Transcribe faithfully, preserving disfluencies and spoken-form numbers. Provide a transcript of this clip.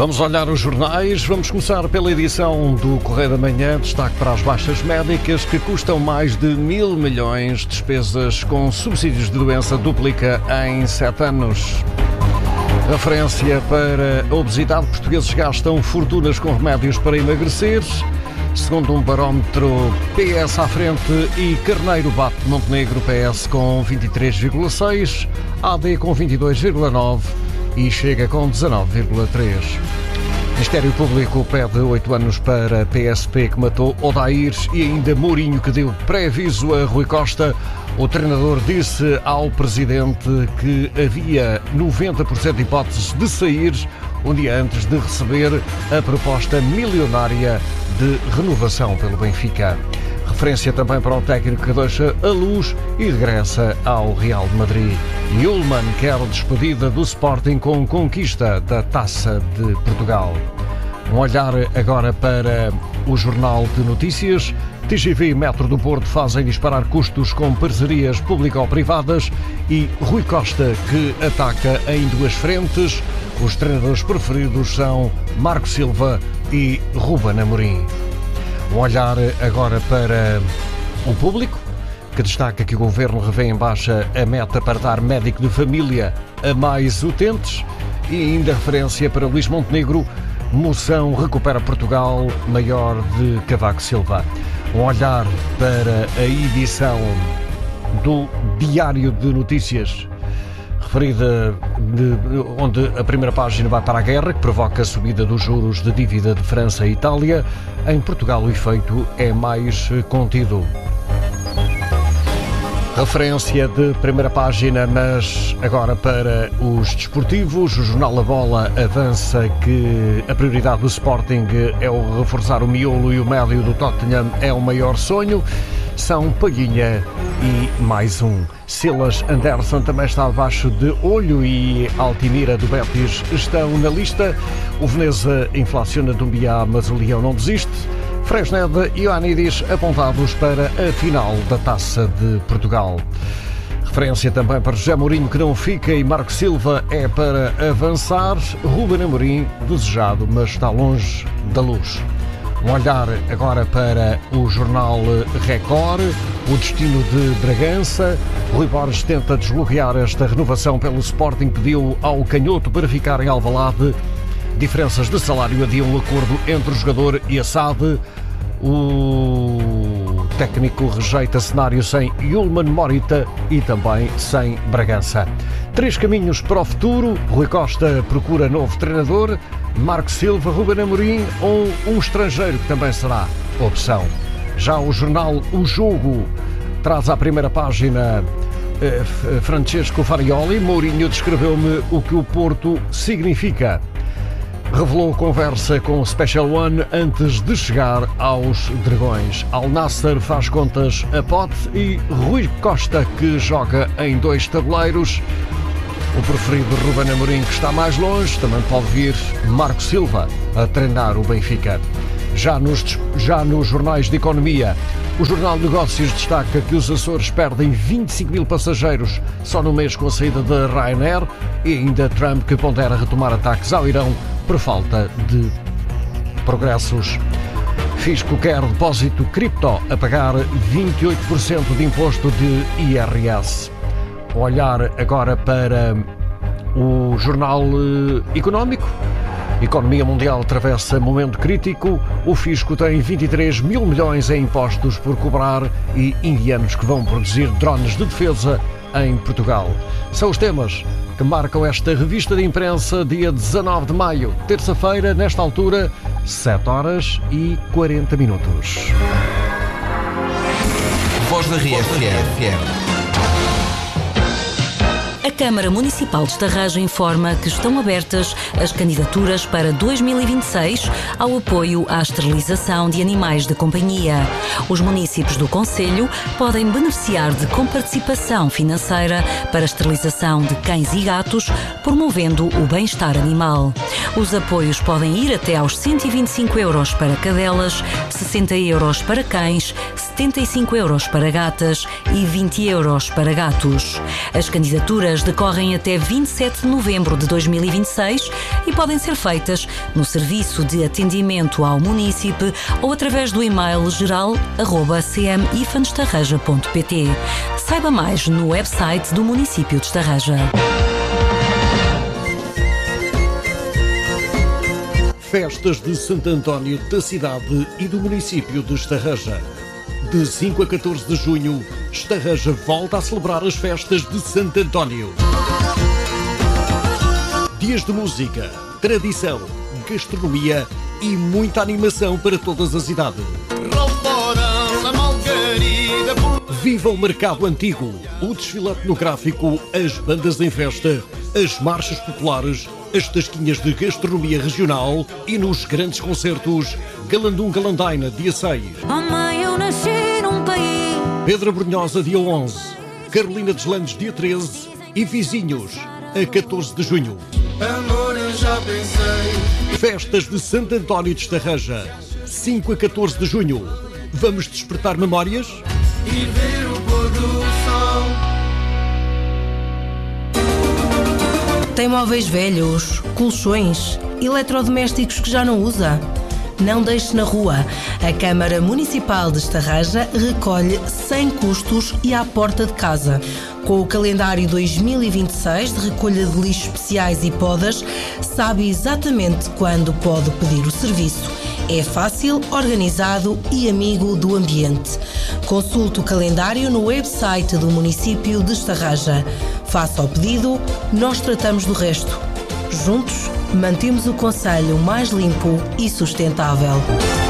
Vamos olhar os jornais, vamos começar pela edição do Correio da Manhã, destaque para as baixas médicas que custam mais de mil milhões, despesas com subsídios de doença duplica em sete anos. Referência para a obesidade, portugueses gastam fortunas com remédios para emagrecer. Segundo um barómetro, P S à frente e Carneiro bate Montenegro, P S com vinte e três vírgula seis, A D com vinte e dois vírgula nove e Chega com dezanove vírgula três. Ministério Público pede oito anos para P S P que matou Odair e ainda Mourinho que deu pré-aviso a Rui Costa. O treinador disse ao presidente que havia noventa por cento de hipóteses de sair um dia antes de receber a proposta milionária de renovação pelo Benfica. Referência também para o técnico que deixa a Luz e regressa ao Real de Madrid. Ullmann quer despedida do Sporting com conquista da Taça de Portugal. Um olhar agora para o Jornal de Notícias. T G V e Metro do Porto fazem disparar custos com parcerias público-privadas e Rui Costa que ataca em duas frentes. Os treinadores preferidos são Marco Silva e Ruben Amorim. Um olhar agora para o Público, que destaca que o Governo revê em baixa a meta para dar médico de família a mais utentes e ainda referência para Luís Montenegro, moção recupera Portugal, maior de Cavaco Silva. Um olhar para a edição do Diário de Notícias, referida de, onde a primeira página vai para a guerra, que provoca a subida dos juros de dívida de França e Itália. Em Portugal o efeito é mais contido. Referência de primeira página, mas agora para os desportivos. O jornal A Bola avança que a prioridade do Sporting é o reforçar o miolo e o médio do Tottenham é o maior sonho. São Palhinha e mais um. Silas Anderson também está abaixo de olho e Altimira do Betis estão na lista. O Veneza inflaciona Dumbiá, mas o Leão não desiste. Fresneda e Ioannidis apontados para a final da Taça de Portugal. Referência também para José Mourinho que não fica e Marco Silva é para avançar. Ruben Amorim desejado, mas está longe da luz. Um olhar agora para o jornal Record, o destino de Bragança. Rui Borges tenta desbloquear esta renovação pelo Sporting, pediu ao canhoto para ficar em Alvalade. Diferenças de salário adiam o acordo entre o jogador e a S A D. O técnico rejeita cenário sem Ullmann, Morita e também sem Bragança. Três caminhos para o futuro. Rui Costa procura novo treinador. Marco Silva, Ruben Amorim ou um estrangeiro que também será opção. Já o jornal O Jogo traz à primeira página eh, Francesco Farioli. Mourinho descreveu-me o que o Porto significa. Revelou conversa com o Special One antes de chegar aos Dragões. Al Nassr faz contas a pote e Rui Costa que joga em dois tabuleiros. O preferido Ruben Amorim que está mais longe, também pode vir Marco Silva a treinar o Benfica. Já nos, já nos jornais de economia, o Jornal de Negócios destaca que os Açores perdem vinte e cinco mil passageiros só no mês com a saída da Ryanair e ainda Trump que pondera retomar ataques ao Irão por falta de progressos. Fisco quer depósito cripto a pagar vinte e oito por cento de imposto de I R S. Olhar agora para o Jornal Económico. A economia mundial atravessa momento crítico. O fisco tem vinte e três mil milhões em impostos por cobrar e indianos que vão produzir drones de defesa em Portugal. São os temas que marcam esta revista de imprensa, dia dezanove de maio, terça-feira, nesta altura, sete horas e quarenta minutos. Voz da R F M. A Câmara Municipal de Estarrajo informa que estão abertas as candidaturas para dois mil e vinte e seis ao apoio à esterilização de animais de companhia. Os municípios do concelho podem beneficiar de comparticipação financeira para a esterilização de cães e gatos, promovendo o bem-estar animal. Os apoios podem ir até aos cento e vinte e cinco euros para cadelas, sessenta euros para cães, setenta e cinco euros para gatas e vinte euros para gatos. As candidaturas decorrem até vinte e sete de novembro de dois mil e vinte e seis e e podem ser feitas no serviço de atendimento ao munícipe ou através do e-mail geral arroba c m ifan estarreja ponto p t. Saiba mais no website do município de Estarreja. Festas de Santo António da cidade e do município de Estarreja. De cinco a catorze de junho, Estarreja volta a celebrar as festas de Santo António. Dias de música, tradição, gastronomia e muita animação para todas as idades. Viva o mercado antigo, o desfile etnográfico, as bandas em festa, as marchas populares, as tasquinhas de gastronomia regional e nos grandes concertos Galandum Galandaina, dia seis. Oh mãe, eu nasci num país. Pedra Brunhosa, dia onze. Carolina dos Landes, dia treze. E Vizinhos, a catorze de junho. Amor, eu já pensei. Festas de Santo António de Estarreja, cinco a catorze de junho. Vamos despertar memórias? E ver o pôr do sol. Tem móveis velhos, colchões, eletrodomésticos que já não usa? Não deixe na rua. A Câmara Municipal de Estarreja recolhe sem custos e à porta de casa. Com o calendário dois mil e vinte e seis de recolha de lixos especiais e podas, sabe exatamente quando pode pedir o serviço. É fácil, organizado e amigo do ambiente. Consulte o calendário no website do município de Estarreja. Faça o pedido, nós tratamos do resto. Juntos, mantemos o concelho mais limpo e sustentável.